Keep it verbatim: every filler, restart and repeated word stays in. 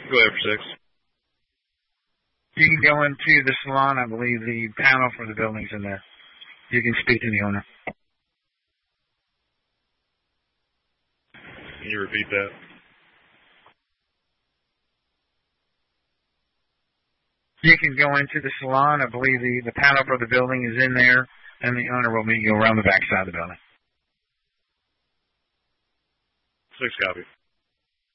Go ahead for six. You can go into the salon. I believe the panel for the building's in there. You can speak to the owner. Can you repeat that? You can go into the salon. I believe the, the panel for the building is in there, and the owner will meet you around the back side of the building. Six copy.